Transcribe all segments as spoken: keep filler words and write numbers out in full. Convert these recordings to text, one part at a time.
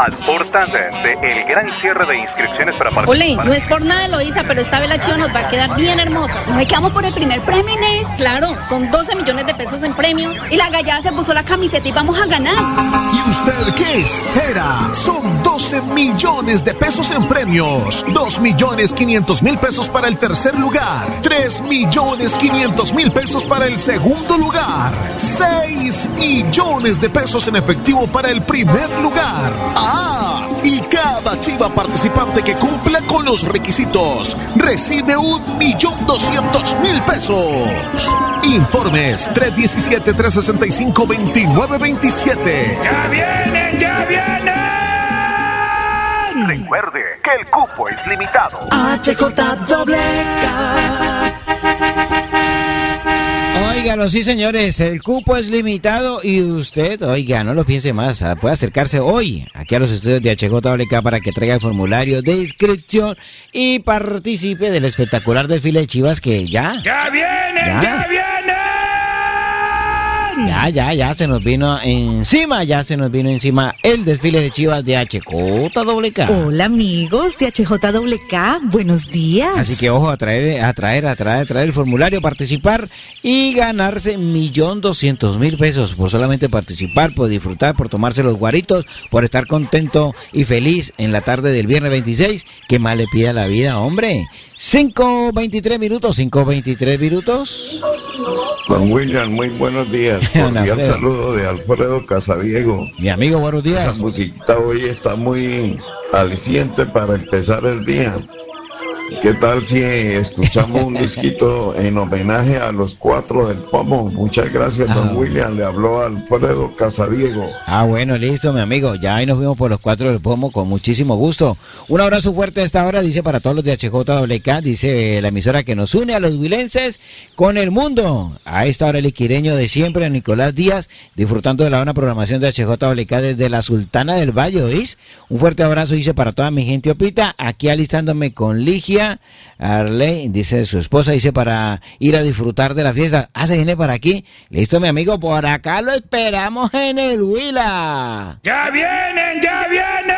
a puertas de, de el gran cierre de inscripciones para participar. Ole, no es por nada, Eloísa, pero esta vez la chiva nos va a quedar bien hermosa. ¿No quedamos por el primer premio, Inés? Claro, son doce millones de pesos en premio. Y la gallada se puso la camiseta y vamos a ganar. ¿Y usted qué espera? Son doce millones de pesos en premios. dos millones quinientos mil pesos para el tercer lugar. tres millones quinientos mil pesos para el segundo lugar. seis millones de pesos en efectivo para el primer lugar. ¡Ah! Y cada chiva participante que cumpla con los requisitos recibe un millón doscientos mil pesos. Informes tres uno siete, tres seis cinco, dos nueve dos siete. ¡Ya vienen, ya vienen! Recuerde que el cupo es limitado. H J doble K. Óigalo, sí señores, el cupo es limitado y usted, oiga, no lo piense más, puede acercarse hoy aquí a los estudios de H J doble K para que traiga el formulario de inscripción y participe del espectacular desfile de chivas que ya... ¡Ya vienen, ya, ya vienen! Ya, ya, ya se nos vino encima, ya se nos vino encima el desfile de chivas de H J doble K. Hola amigos de H J doble K, buenos días. Así que ojo, a traer, a traer, a traer, a traer el formulario, participar y ganarse millón doscientos mil pesos por solamente participar, por disfrutar, por tomarse los guaritos, por estar contento y feliz en la tarde del viernes veintiséis. ¿Qué más le pide a la vida, hombre? cinco veintitrés minutos, cinco veintitrés minutos. Juan William, muy buenos días. Cordial saludo de Alfredo Casadiego. Mi amigo, buenos días. Esa musiquita hoy está muy aliciente para empezar el día. ¿Qué tal si escuchamos un disquito en homenaje a los cuatro del Pomo? Muchas gracias, don ah. William. Le habló Alfredo Casadiego. Ah, bueno, listo, mi amigo. Ya ahí nos vimos por los cuatro del Pomo con muchísimo gusto. Un abrazo fuerte a esta hora, dice para todos los de H J doble K, dice la emisora que nos une a los huilenses con el mundo. A esta hora el iquireño de siempre, Nicolás Díaz, disfrutando de la buena programación de H J doble K desde la Sultana del Valle, ¿oís? Un fuerte abrazo, dice para toda mi gente opita, aquí alistándome con Ligia Arley, dice su esposa, dice para ir a disfrutar de la fiesta. Ah, se viene para aquí. Listo, mi amigo, por acá lo esperamos en el Huila. ¡Ya vienen, ya vienen!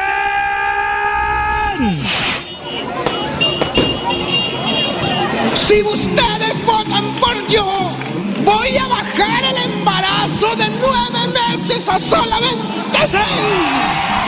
Si ustedes votan por yo, voy a bajar el embarazo de nueve meses a solamente seis.